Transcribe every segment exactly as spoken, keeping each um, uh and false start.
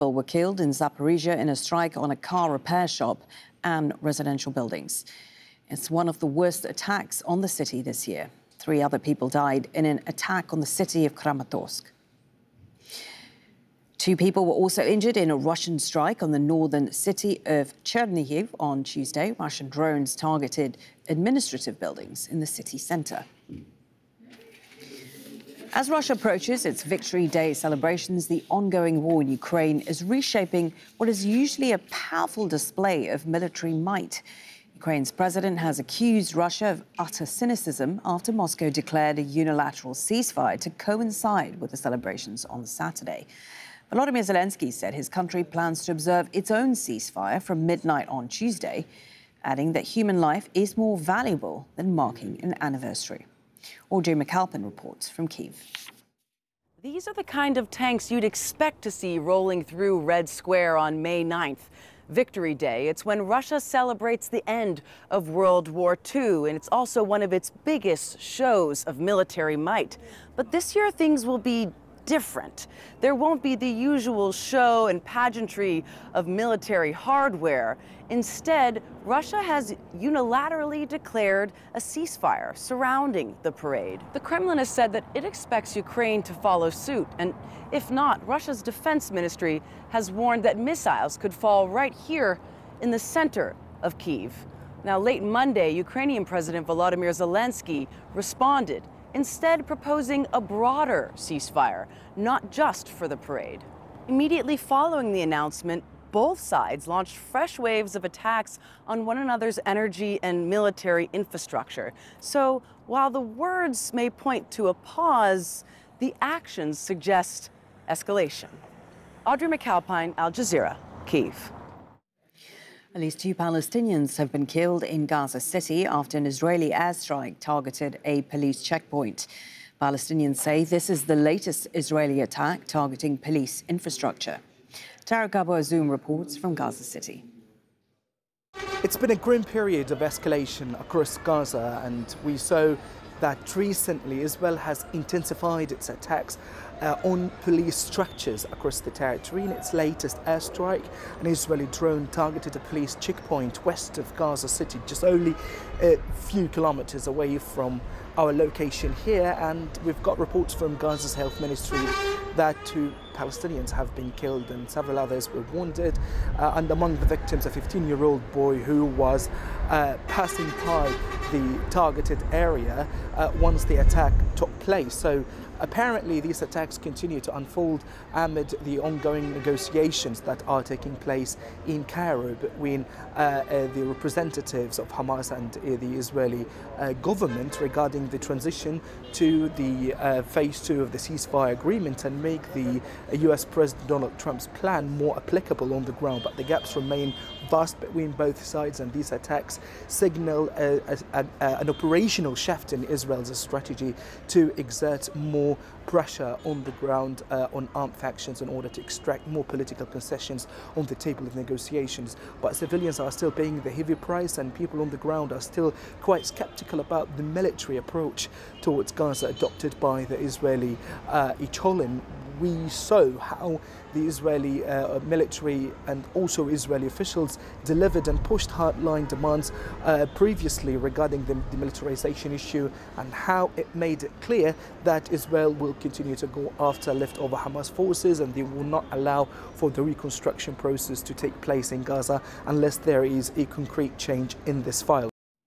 People were killed in Zaporizhia in a strike on a car repair shop and residential buildings. It's one of the worst attacks on the city this year. Three other people died in an attack on the city of Kramatorsk. Two people were also injured in a Russian strike on the northern city of Chernihiv on Tuesday. Russian drones targeted administrative buildings in the city centre. As Russia approaches its Victory Day celebrations, the ongoing war in Ukraine is reshaping what is usually a powerful display of military might. Ukraine's president has accused Russia of utter cynicism after Moscow declared a unilateral ceasefire to coincide with the celebrations on Saturday. Volodymyr Zelensky said his country plans to observe its own ceasefire from midnight on Tuesday, adding that human life is more valuable than marking an anniversary. Audrey McAlpin reports from Kyiv. These are the kind of tanks you'd expect to see rolling through Red Square on May ninth. Victory Day. It's when Russia celebrates the end of World War Two, and it's also one of its biggest shows of military might. But this year things will be different. There won't be the usual show and pageantry of military hardware. Instead, Russia has unilaterally declared a ceasefire surrounding the parade. The Kremlin has said that it expects Ukraine to follow suit, and if not, Russia's defense ministry has warned that missiles could fall right here in the center of Kyiv. Now, late Monday, Ukrainian President Volodymyr Zelensky responded, instead proposing a broader ceasefire, not just for the parade. Immediately following the announcement, both sides launched fresh waves of attacks on one another's energy and military infrastructure. So while the words may point to a pause, the actions suggest escalation. Audrey McAlpin, Al Jazeera, Kyiv. At least two Palestinians have been killed in Gaza City after an Israeli airstrike targeted a police checkpoint. Palestinians say this is the latest Israeli attack targeting police infrastructure. Tarek Abu Azoum reports from Gaza City. It's been a grim period of escalation across Gaza, and we saw that recently Israel has intensified its attacks uh, on police structures across the territory. In its latest airstrike, an Israeli drone targeted a police checkpoint west of Gaza City, just only a few kilometers away from our location here. And we've got reports from Gaza's health ministry that two Palestinians have been killed and several others were wounded. Uh, and among the victims, a fifteen-year-old boy who was uh, passing by the targeted area uh, once the attack took place. So apparently these attacks continue to unfold amid the ongoing negotiations that are taking place in Cairo between uh, uh, the representatives of Hamas and uh, the Israeli uh, government regarding the transition to the uh, phase two of the ceasefire agreement and make the uh, U S President Donald Trump's plan more applicable on the ground. But the gaps remain vast between both sides, and these attacks signal a, a, a, an operational shift in Israel's strategy to exert more pressure on the ground uh, on armed factions in order to extract more political concessions on the table of negotiations. But civilians are still paying the heavy price, and people on the ground are still quite skeptical about the military approach towards Gaza adopted by the Israeli uh, Echelon. We saw how the Israeli uh, military and also Israeli officials delivered and pushed hardline demands uh, previously regarding the demilitarization issue, and how it made it clear that Israel will continue to go after leftover Hamas forces, and they will not allow for the reconstruction process to take place in Gaza unless there is a concrete change in this file.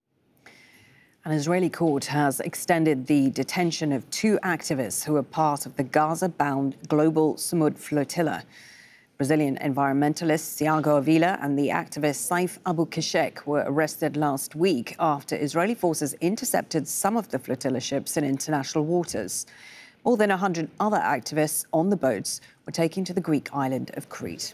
An Israeli court has extended the detention of two activists who are part of the Gaza-bound Global Samud Flotilla. Brazilian environmentalist Thiago Avila and the activist Saif Abu Keshek were arrested last week after Israeli forces intercepted some of the flotilla ships in international waters. More than one hundred other activists on the boats were taken to the Greek island of Crete.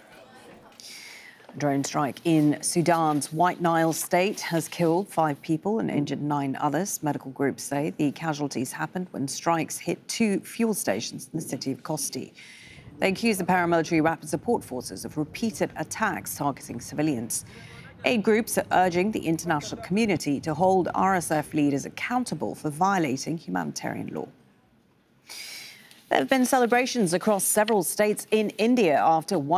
A drone strike in Sudan's White Nile state has killed five people and injured nine others. Medical groups say the casualties happened when strikes hit two fuel stations in the city of Kosti. They accuse the paramilitary rapid support forces of repeated attacks targeting civilians. Aid groups are urging the international community to hold R S F leaders accountable for violating humanitarian law. There have been celebrations across several states in India after one